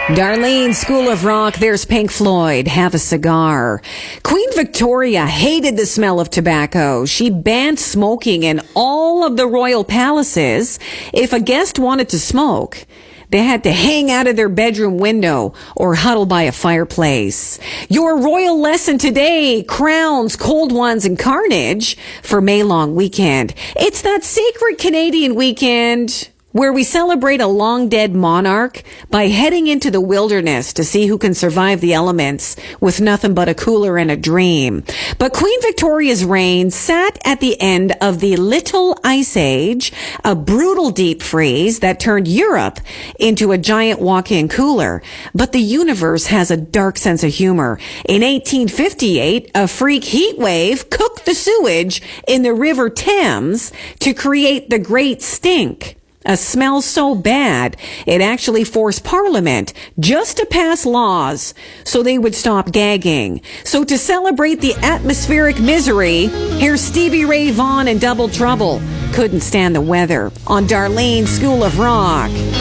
Darlene, School of Rock, there's Pink Floyd, Have a Cigar. Queen Victoria hated the smell of tobacco. She banned smoking in all of the royal palaces. If a guest wanted to smoke, they had to hang out of their bedroom window or huddle by a fireplace. Your royal lesson today, crowns, cold ones, and carnage for May-long weekend. It's that sacred Canadian weekend where we celebrate a long-dead monarch by heading into the wilderness to see who can survive the elements with nothing but a cooler and a dream. But Queen Victoria's reign sat at the end of the Little Ice Age, a brutal deep freeze that turned Europe into a giant walk-in cooler. But the universe has a dark sense of humor. In 1858, a freak heat wave cooked the sewage in the River Thames to create the Great Stink. A smell so bad, it actually forced Parliament just to pass laws so they would stop gagging. So to celebrate the atmospheric misery, here's Stevie Ray Vaughan and Double Trouble. Couldn't stand the weather on Darlene, School of Rock.